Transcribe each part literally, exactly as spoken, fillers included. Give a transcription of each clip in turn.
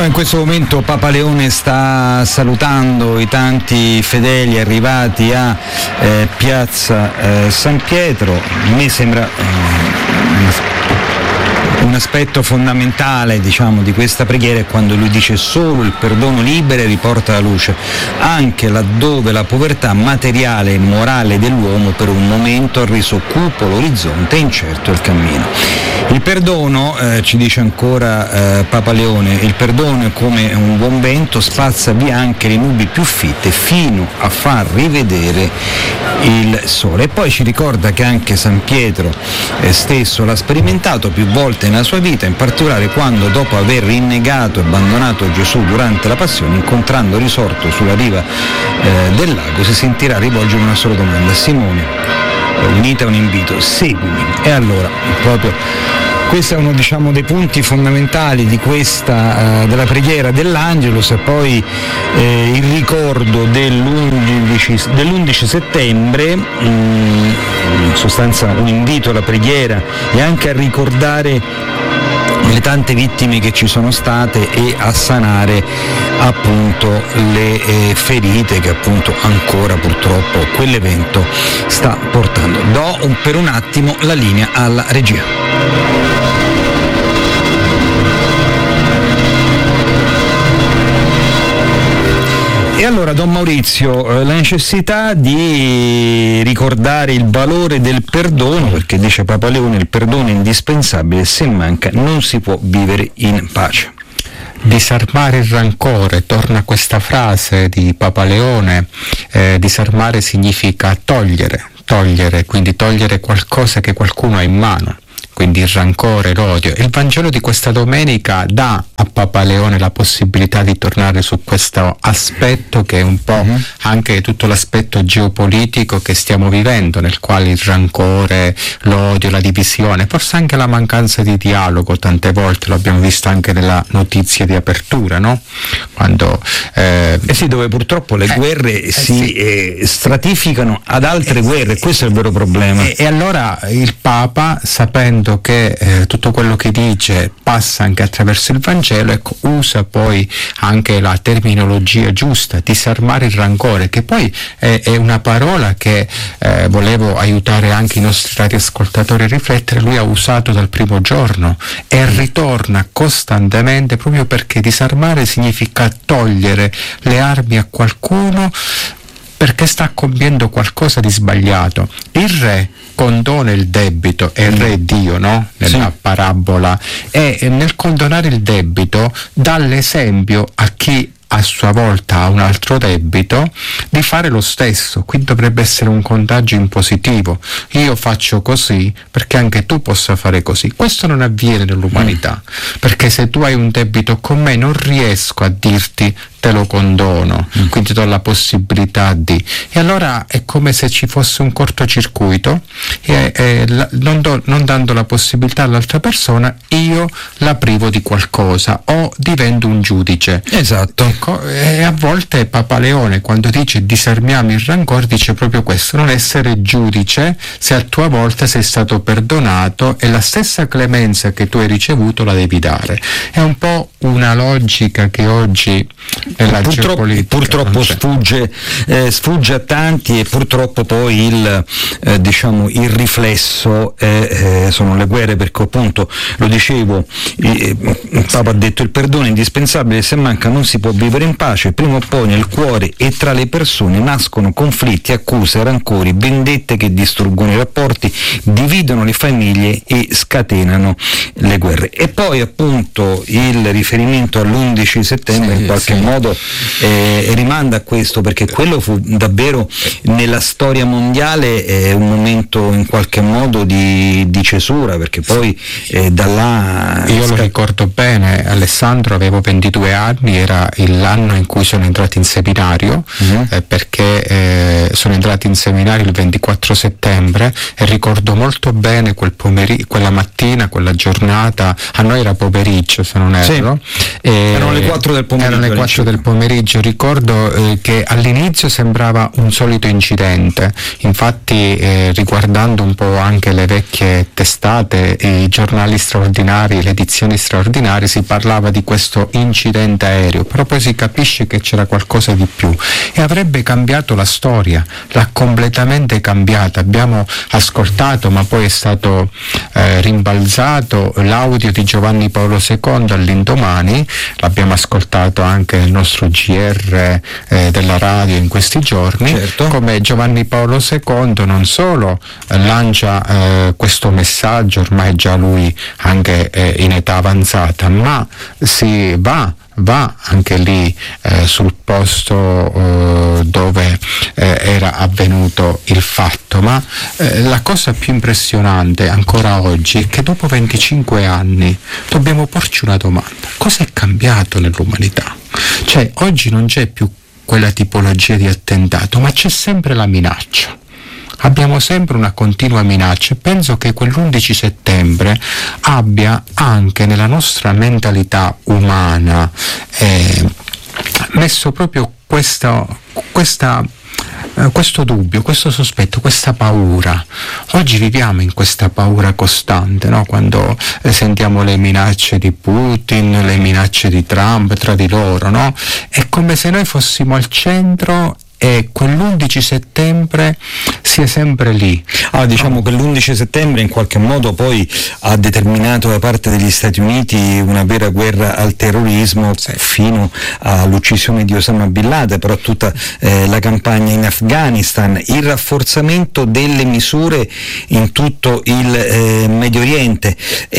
in questo momento Papa Leone sta salutando i tanti fedeli arrivati a eh, Piazza eh, San Pietro. A me sembra eh, un aspetto fondamentale, diciamo, di questa preghiera è quando lui dice: solo il perdono libera e riporta la luce, anche laddove la povertà materiale e morale dell'uomo per un momento ha reso cupo l'orizzonte e incerto il cammino. Il perdono, eh, ci dice ancora eh, Papa Leone, il perdono è come un buon vento, spazza via anche le nubi più fitte fino a far rivedere il sole. E poi ci ricorda che anche San Pietro eh, stesso l'ha sperimentato più volte nella sua vita, in particolare quando, dopo aver rinnegato e abbandonato Gesù durante la passione, incontrando risorto sulla riva eh, del lago, si sentirà rivolgere una sola domanda: Simone, unita a un invito, seguimi. E allora proprio questo è uno, diciamo, dei punti fondamentali di questa uh, della preghiera dell'Angelus. E poi eh, il ricordo dell'undici, dell'undici settembre, mh, in sostanza un invito alla preghiera e anche a ricordare le tante vittime che ci sono state e a sanare appunto le eh, ferite che appunto ancora purtroppo quell'evento sta portando. Do un, per un attimo la linea alla regia. E allora, Don Maurizio, la necessità di ricordare il valore del perdono, perché dice Papa Leone il perdono è indispensabile, se manca non si può vivere in pace. Disarmare il rancore, torna questa frase di Papa Leone, eh, disarmare significa togliere, togliere, quindi togliere qualcosa che qualcuno ha in mano. Quindi il rancore, l'odio. Il Vangelo di questa domenica dà a Papa Leone la possibilità di tornare su questo aspetto che è un po' uh-huh. anche tutto l'aspetto geopolitico che stiamo vivendo, nel quale il rancore, l'odio, la divisione, forse anche la mancanza di dialogo, tante volte lo abbiamo visto anche nella notizia di apertura, no? Quando eh, eh sì, dove purtroppo le eh, guerre eh, si sì. eh, stratificano ad altre eh, guerre, sì, questo è il vero problema. E, e allora il Papa, sapendo che eh, tutto quello che dice passa anche attraverso il Vangelo, ecco, usa poi anche la terminologia giusta, disarmare il rancore, che poi è, è una parola che eh, volevo aiutare anche i nostri radioascoltatori a riflettere. Lui ha usato dal primo giorno e ritorna costantemente, proprio perché disarmare significa togliere le armi a qualcuno perché sta compiendo qualcosa di sbagliato. Il re condona il debito, è il re Dio, no? Nella sì. parabola, e nel condonare il debito dà l'esempio a chi a sua volta ha un altro debito di fare lo stesso, quindi dovrebbe essere un contagio in positivo. Io faccio così perché anche tu possa fare così. Questo non avviene nell'umanità, mm. perché se tu hai un debito con me non riesco a dirti te lo condono, mm. quindi do la possibilità di, e allora è come se ci fosse un cortocircuito e, e la, non, do, non dando la possibilità all'altra persona io la privo di qualcosa o divento un giudice. Esatto. E a volte Papa Leone, quando dice disarmiamo il rancore, dice proprio questo: non essere giudice se a tua volta sei stato perdonato e la stessa clemenza che tu hai ricevuto la devi dare. È un po' una logica che oggi nella purtroppo, geopolitica purtroppo sfugge, eh, sfugge a tanti, e purtroppo poi il, eh, diciamo, il riflesso eh, eh, sono le guerre, perché appunto lo dicevo, eh, il Papa ha detto il perdono è indispensabile, se manca non si può vivere in pace. Prima o poi nel cuore e tra le persone nascono conflitti, accuse, rancori, vendette che distruggono i rapporti, dividono le famiglie e scatenano le guerre. E poi appunto il riferimento all'undici settembre sì, in qualche sì. modo eh, rimanda a questo, perché quello fu davvero nella storia mondiale eh, un momento in qualche modo di, di cesura, perché poi eh, da là io scat- lo ricordo bene, Alessandro, avevo ventidue anni, era il l'anno in cui sono entrati in seminario, mm-hmm. eh, perché eh, sono entrati in seminario il ventiquattro settembre e ricordo molto bene quel pomeriggio, quella mattina, quella giornata, a noi era pomeriggio se non erro, sì. e erano le quattro del pomeriggio. Erano le quattro del pomeriggio, ricordo eh, che all'inizio sembrava un solito incidente, infatti eh, riguardando un po' anche le vecchie testate, i giornali straordinari, le edizioni straordinarie, si parlava di questo incidente aereo, però poi si capisce che c'era qualcosa di più e avrebbe cambiato la storia, l'ha completamente cambiata. Abbiamo ascoltato, ma poi è stato eh, rimbalzato l'audio di Giovanni Paolo secondo all'indomani, l'abbiamo ascoltato anche nel nostro G R eh, della radio in questi giorni, certo. come Giovanni Paolo secondo non solo eh, lancia eh, questo messaggio, ormai già lui anche eh, in età avanzata, ma si va va anche lì eh, sul posto eh, dove eh, era avvenuto il fatto, ma eh, la cosa più impressionante ancora oggi è che dopo venticinque anni dobbiamo porci una domanda: cosa è cambiato nell'umanità? Cioè oggi non c'è più quella tipologia di attentato, ma c'è sempre la minaccia. Abbiamo sempre una continua minaccia e penso che quell'undici settembre abbia anche nella nostra mentalità umana eh, messo proprio questa, questa, eh, questo dubbio, questo sospetto, questa paura. Oggi viviamo in questa paura costante, no? Quando eh, sentiamo le minacce di Putin, le minacce di Trump tra di loro, no? È come se noi fossimo al centro e quell'undici settembre sia sempre lì. Ah, diciamo che l'undici settembre in qualche modo poi ha determinato da parte degli Stati Uniti una vera guerra al terrorismo, sì. fino all'uccisione di Osama Bin Laden, però tutta eh, la campagna in Afghanistan, il rafforzamento delle misure in tutto il eh, Medio Oriente.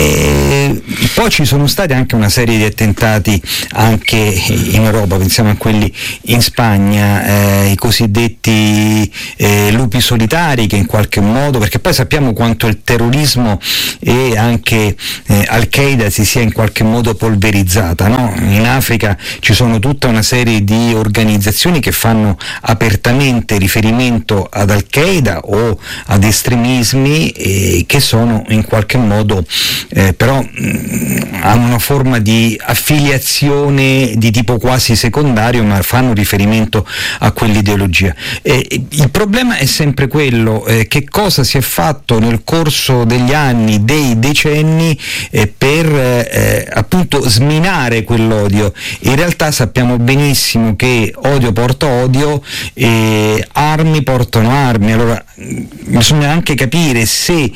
E poi ci sono stati anche una serie di attentati anche in Europa, pensiamo a quelli in Spagna, eh, i cosiddetti eh, lupi solitari, che in qualche modo, perché poi sappiamo quanto il terrorismo e anche eh, Al-Qaeda si sia in qualche modo polverizzata, no? In Africa ci sono tutta una serie di organizzazioni che fanno apertamente riferimento ad Al-Qaeda o ad estremismi eh, che sono in qualche modo eh, però mh, hanno una forma di affiliazione di tipo quasi secondario, ma fanno riferimento a quelli ideologia. Eh, il problema è sempre quello, eh, che cosa si è fatto nel corso degli anni, dei decenni eh, per eh, appunto sminare quell'odio. In realtà sappiamo benissimo che odio porta odio e armi portano armi, allora bisogna anche capire se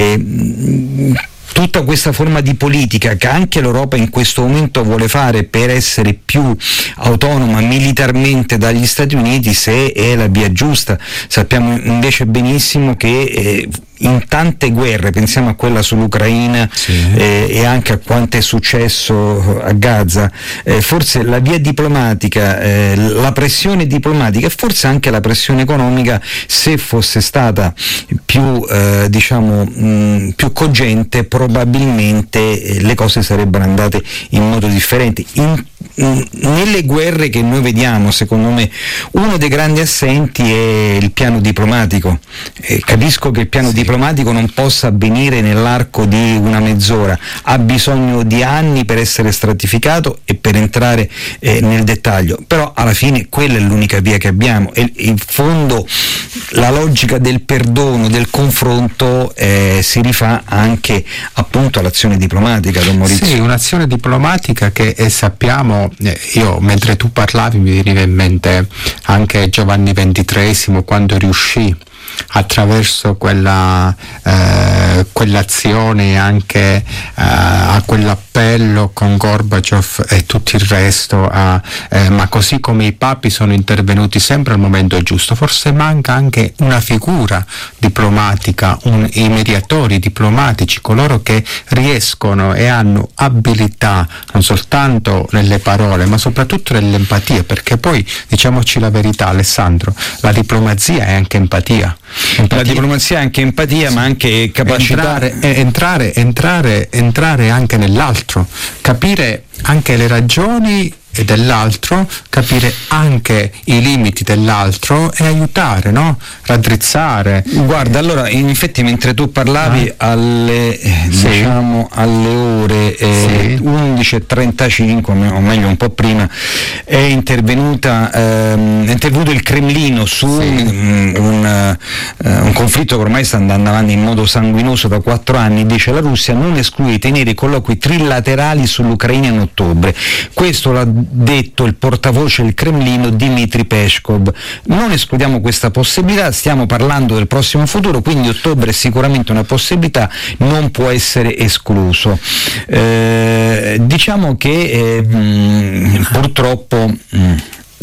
eh, tutta questa forma di politica che anche l'Europa in questo momento vuole fare per essere più autonoma militarmente dagli Stati Uniti, se è la via giusta. Sappiamo invece benissimo che eh, in tante guerre, pensiamo a quella sull'Ucraina, sì. eh, e anche a quanto è successo a Gaza, eh, forse la via diplomatica, eh, la pressione diplomatica e forse anche la pressione economica, se fosse stata più eh, diciamo mh, più cogente, probabilmente eh, le cose sarebbero andate in modo differente. In, in, nelle guerre che noi vediamo, secondo me uno dei grandi assenti è il piano diplomatico. Eh, capisco che il piano sì. diplomatico non possa avvenire nell'arco di una mezz'ora, ha bisogno di anni per essere stratificato e per entrare eh, nel dettaglio, però alla fine quella è l'unica via che abbiamo e in fondo la logica del perdono, del confronto eh, si rifà anche appunto all'azione diplomatica, Don Maurizio. Sì, un'azione diplomatica che eh, sappiamo, eh, io mentre tu parlavi mi veniva in mente anche Giovanni ventitreesimo quando riuscì attraverso quella eh, quell'azione anche eh, a quell'appello con Gorbaciov e tutto il resto a, eh, ma così come i papi sono intervenuti sempre al momento giusto, forse manca anche una figura diplomatica, un, i mediatori diplomatici, coloro che riescono e hanno abilità non soltanto nelle parole ma soprattutto nell'empatia, perché poi diciamoci la verità, Alessandro, la diplomazia è anche empatia. Empatia. La diplomazia è anche empatia, sì. ma anche capacità entrare, entrare, entrare, entrare anche nell'altro, capire anche le ragioni e dell'altro, capire anche i limiti dell'altro e aiutare, no? Raddrizzare. Guarda, allora in effetti mentre tu parlavi ah. alle eh, sì. diciamo alle ore eh, sì. undici e trentacinque, o meglio un po' prima, è intervenuta ehm, è intervenuto il Cremlino su sì. un, un, uh, un conflitto che ormai sta andando avanti in modo sanguinoso da quattro anni. Dice: la Russia non esclude di tenere colloqui trilaterali sull'Ucraina in ottobre. Questo l'ha detto il portavoce del Cremlino Dmitry Peskov. Non escludiamo questa possibilità, stiamo parlando del prossimo futuro, quindi ottobre è sicuramente una possibilità, non può essere escluso. Eh, diciamo che eh, mh, purtroppo mh,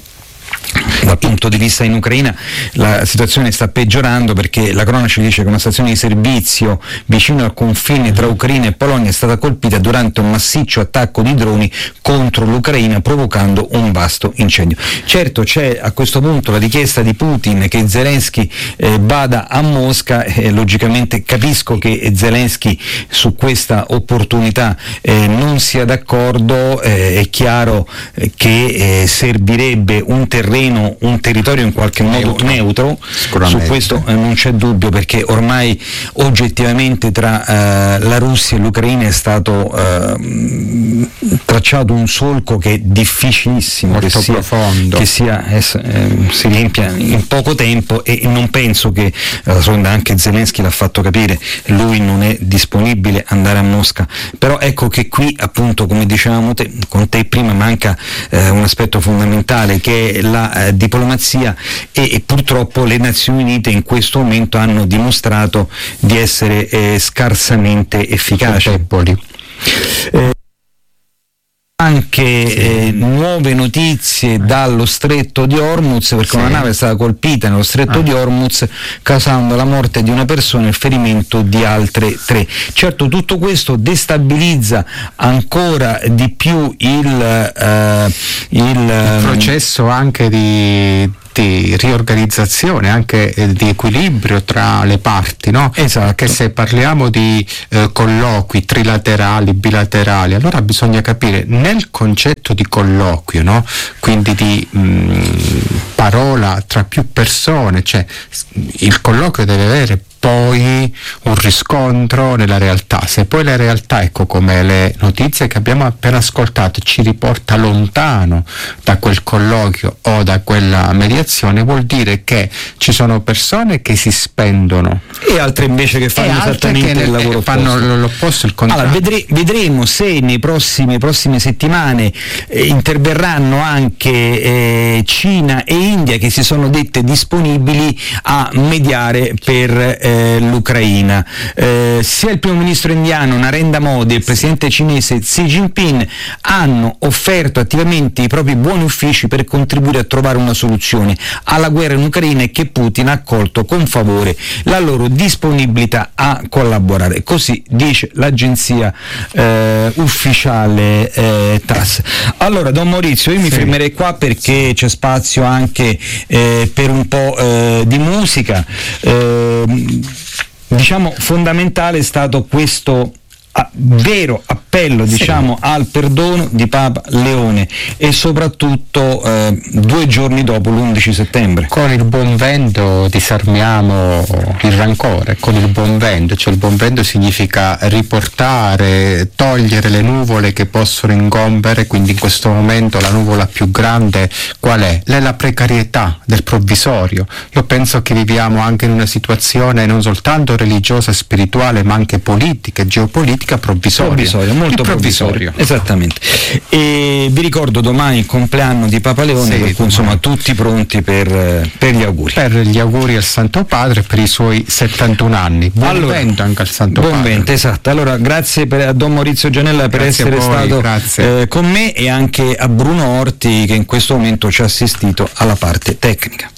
dal punto di vista in Ucraina la situazione sta peggiorando, perché la cronaca ci dice che una stazione di servizio vicino al confine tra Ucraina e Polonia è stata colpita durante un massiccio attacco di droni contro l'Ucraina, provocando un vasto incendio. Certo, c'è a questo punto la richiesta di Putin che Zelensky eh, vada a Mosca, e logicamente capisco che Zelensky su questa opportunità eh, non sia d'accordo. Eh, è chiaro eh, che eh, servirebbe un terreno, un territorio in qualche modo neutro, neutro. Su questo eh, non c'è dubbio, perché ormai oggettivamente tra eh, la Russia e l'Ucraina è stato eh, tracciato un solco che è difficilissimo, molto che sia, profondo, che sia, eh, si riempia in poco tempo, e non penso che eh, anche Zelensky l'ha fatto capire, lui non è disponibile andare a Mosca. Però ecco che qui, appunto, come dicevamo te, con te prima, manca eh, un aspetto fondamentale, che è la eh, diplomazia, e, e purtroppo le Nazioni Unite in questo momento hanno dimostrato di essere eh, scarsamente efficaci. Eh, anche eh, nuove notizie dallo stretto di Hormuz, perché sì. una nave è stata colpita nello stretto ah. di Hormuz, causando la morte di una persona e il ferimento di altre tre. Certo, tutto questo destabilizza ancora di più il, uh, il, il processo anche di di riorganizzazione, anche eh, di equilibrio tra le parti, no? Esatto. Perché se parliamo di eh, colloqui trilaterali, bilaterali, allora bisogna capire nel concetto di colloquio, no? Quindi di mh, parola tra più persone, cioè il colloquio deve avere poi un riscontro nella realtà. Se poi la realtà, ecco, come le notizie che abbiamo appena ascoltato, ci riporta lontano da quel colloquio o da quella mediazione, vuol dire che ci sono persone che si spendono e altre invece che fanno esattamente che il lavoro fanno opposto. l'opposto, il contrario. Allora, vedre, vedremo se nei prossimi prossime settimane eh, interverranno anche eh, Cina e India, che si sono dette disponibili a mediare per eh, l'Ucraina. Eh, sia il primo ministro indiano Narendra Modi e il presidente cinese Xi Jinping hanno offerto attivamente i propri buoni uffici per contribuire a trovare una soluzione alla guerra in Ucraina, e che Putin ha accolto con favore la loro disponibilità a collaborare. Così dice l'agenzia eh, ufficiale eh, T A S S. Allora, Don Maurizio, io mi sì. fermerei qua, perché c'è spazio anche eh, per un po' eh, di musica. Eh, diciamo fondamentale è stato questo a, vero appello, diciamo, sì. al perdono di Papa Leone, e soprattutto eh, due giorni dopo l'undici settembre. Con il buon vento disarmiamo il rancore, con il buon vento, cioè il buon vento significa riportare, togliere le nuvole che possono ingombere. Quindi in questo momento la nuvola più grande qual è? È la precarietà del provvisorio. Io penso che viviamo anche in una situazione non soltanto religiosa e spirituale, ma anche politica e geopolitica provvisoria. Provvisorio, molto provvisorio. provvisorio. Esattamente. E vi ricordo domani il compleanno di Papa Leone, sì, per cui insomma tutti pronti per, per gli auguri. Per gli auguri al Santo Padre per i suoi settantuno anni. Buon allora, vento anche al Santo buon Padre. Buon vento, esatto. Allora, grazie per, a Don Maurizio Gianella per grazie essere voi, stato eh, con me, e anche a Bruno Orti che in questo momento ci ha assistito alla parte tecnica.